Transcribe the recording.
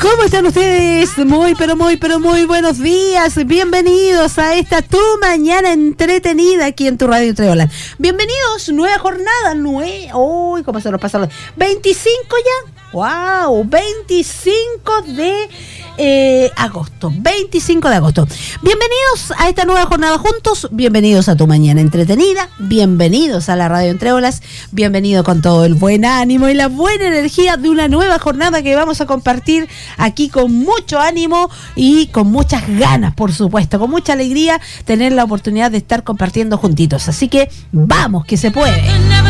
¿Cómo están ustedes? Muy buenos días. Bienvenidos a esta tu mañana entretenida aquí en tu radio Entre Olas. Bienvenidos, nueva jornada. Uy, ¿cómo se nos pasa? 25 ya. ¡Wow! 25 de agosto. 25 de agosto. Bienvenidos a esta nueva jornada juntos. Bienvenidos a tu mañana entretenida. Bienvenidos a la radio Entre Olas. Bienvenido con todo el buen ánimo y la buena energía de una nueva jornada que vamos a compartir aquí con mucho ánimo y con muchas ganas, por supuesto, con mucha alegría tener la oportunidad de estar compartiendo juntitos. Así que vamos, que se puede.